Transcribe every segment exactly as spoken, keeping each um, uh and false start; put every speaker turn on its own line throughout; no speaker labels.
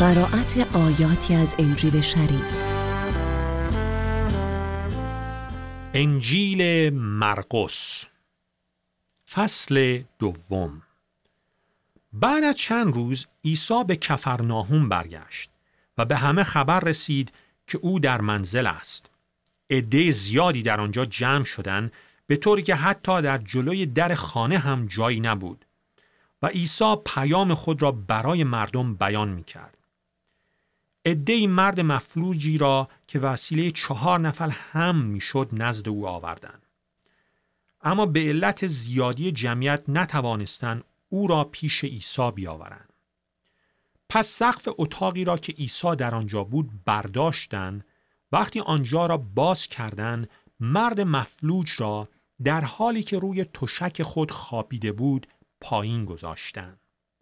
قرائت آیاتی از انجیل شریف.
انجیل مرقس فصل دوم. بعد از چند روز عیسی به کفرناهم برگشت و به همه خبر رسید که او در منزل است. عده زیادی در آنجا جمع شدند، به طوری که حتی در جلوی در خانه هم جایی نبود و عیسی پیام خود را برای مردم بیان می‌کرد. عده‌ای مرد مفلوجی را که وسیله چهار نفر هم میشد نزد او آوردند. اما به علت زیادی جمعیت نتوانستند او را پیش عیسی بیاورند. پس سقف اتاقی را که عیسی در آنجا بود برداشتند. وقتی آنجا را باز کردند، مرد مفلوج را در حالی که روی تشک خود خوابیده بود پایین گذاشتند.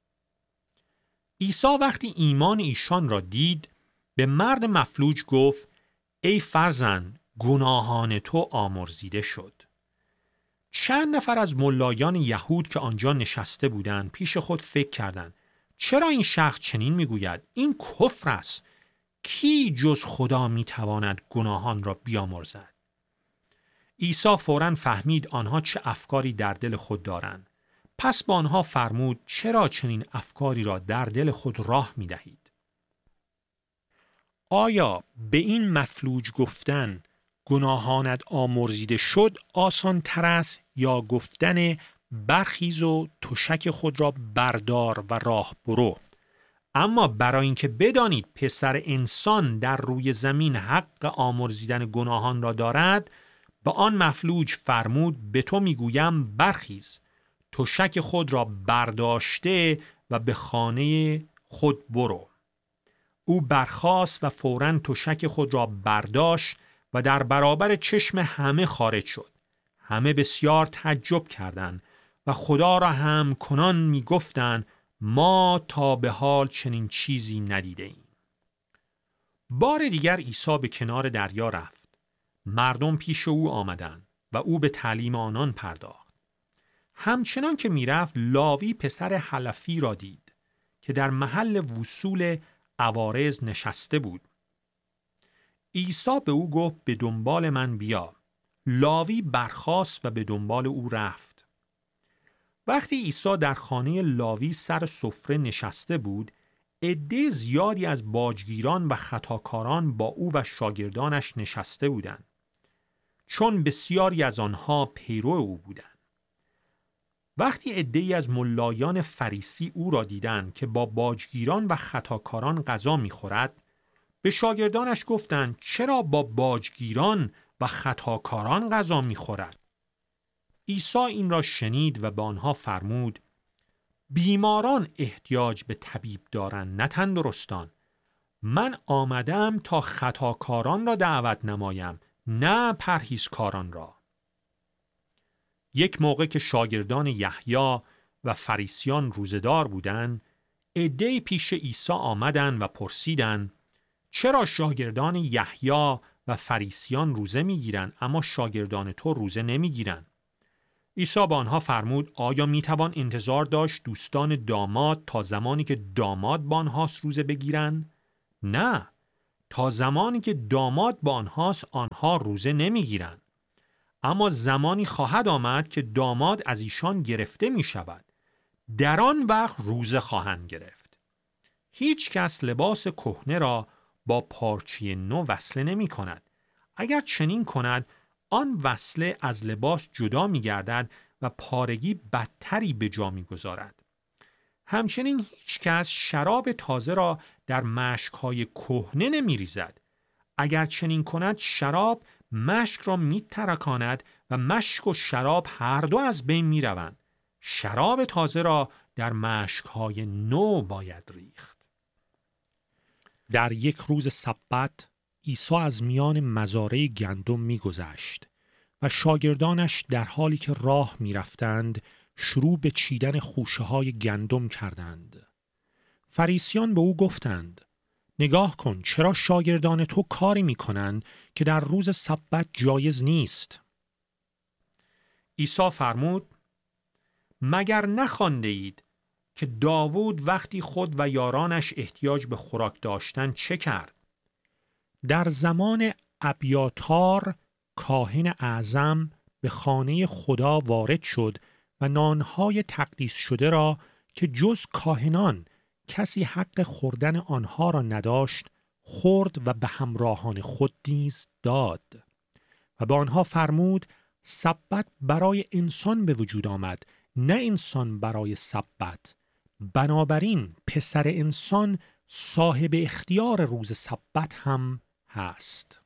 عیسی وقتی ایمان ایشان را دید، به مرد مفلوج گفت: ای فرزند، گناهان تو آمرزیده شد. چند نفر از ملایان یهود که آنجا نشسته بودند پیش خود فکر کردند: چرا این شخص چنین میگوید؟ این کفر است. کی جز خدا میتواند گناهان را بیامرزد؟ عیسی فوراً فهمید آنها چه افکاری در دل خود دارند. پس با آنها فرمود: چرا چنین افکاری را در دل خود راه میدهید؟ آیا به این مفلوج گفتن گناهانت آمرزیده شد آسان تر است یا گفتن برخیز و تشک خود را بردار و راه برو؟ اما برای اینکه بدانید پسر انسان در روی زمین حق آمرزیدن گناهان را دارد، به آن مفلوج فرمود: به تو میگویم برخیز، تشک خود را برداشته و به خانه خود برو. او برخاست و فوراً تشک خود را برداشت و در برابر چشم همه خارج شد. همه بسیار تعجب کردند و خدا را هم کنان می گفتند: ما تا به حال چنین چیزی ندیده ایم. بار دیگر عیسی به کنار دریا رفت. مردم پیش او آمدند و او به تعلیم آنان پرداخت. همچنان که می رفت، لاوی پسر حلفی را دید که در محل وصول عوارض نشسته بود. عیسی به او گفت: به دنبال من بیا. لاوی برخاست و به دنبال او رفت. وقتی عیسی در خانه لاوی سر سفره نشسته بود، عده زیادی از باجگیران و خطاکاران با او و شاگردانش نشسته بودند، چون بسیاری از آنها پیرو او بودند. وقتی عده‌ای از ملایان فریسی او را دیدند که با باجگیران و خطاکاران غذا می‌خورد، به شاگردانش گفتند: چرا با باجگیران و خطاکاران غذا می‌خورد؟ عیسی این را شنید و به آنها فرمود: بیماران احتیاج به طبیب دارند، نه تندرستان. من آمدم تا خطاکاران را دعوت نمایم، نه پرهیزکاران را. یک موقع که شاگردان یحیی و فریسیان روزه‌دار بودند، عده‌ای پیش عیسی آمدند و پرسیدند: چرا شاگردان یحیی و فریسیان روزه میگیرند اما شاگردان تو روزه نمیگیرند؟ عیسی با آنها فرمود: آیا میتوان انتظار داشت دوستان داماد تا زمانی که داماد با آنهاست روزه بگیرند؟ نه، تا زمانی که داماد با آنهاست آنها روزه نمیگیرند. اما زمانی خواهد آمد که داماد از ایشان گرفته می شود. در آن وقت روزه خواهند گرفت. هیچ کس لباس کهنه را با پارچه نو وصله نمی کند. اگر چنین کند، آن وصله از لباس جدا می گردد و پارگی بدتری به جا می گذارد. همچنین هیچ کس شراب تازه را در مشک‌های کهنه نمی ریزد. اگر چنین کند، شراب مشک را می ترکاند و مشک و شراب هر دو از بین می روند. شراب تازه را در مشک‌های نو باید ریخت. در یک روز سبت عیسی از میان مزارع گندم می گذشت و شاگردانش در حالی که راه می رفتند شروع به چیدن خوشه های گندم کردند. فریسیان به او گفتند: نگاه کن، چرا شاگردان تو کاری می کنند که در روز سبت جایز نیست؟ عیسی فرمود: مگر نخوانده اید که داوود وقتی خود و یارانش احتیاج به خوراک داشتن چه کرد؟ در زمان ابیاتار کاهن اعظم به خانه خدا وارد شد و نانهای تقدیس شده را که جز کاهنان کسی حق خوردن آنها را نداشت خورد و به همراهان خود نیز داد و به آنها فرمود سبت برای انسان به وجود آمد نه انسان برای سبت، بنابراین پسر انسان صاحب اختیار روز سبت هم هست.